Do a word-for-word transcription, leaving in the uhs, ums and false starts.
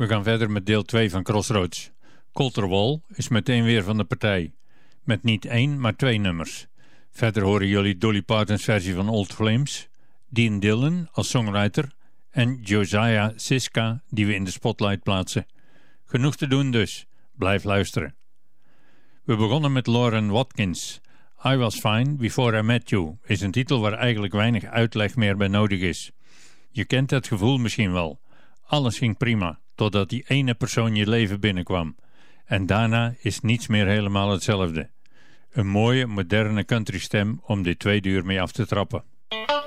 We gaan verder met deel twee van Crossroads. Colter Wall is meteen weer van de partij. Met niet één, maar twee nummers. Verder horen jullie Dolly Parton's versie van Old Flames, Dean Dillon als songwriter en Josiah Siska die we in de spotlight plaatsen. Genoeg te doen dus. Blijf luisteren. We begonnen met Lauren Watkins. I Was Fine Before I Met You is een titel waar eigenlijk weinig uitleg meer bij nodig is. Je kent het gevoel misschien wel. Alles ging prima, totdat die ene persoon je leven binnenkwam. En daarna is niets meer helemaal hetzelfde. Een mooie, moderne countrystem om dit tweede uur mee af te trappen.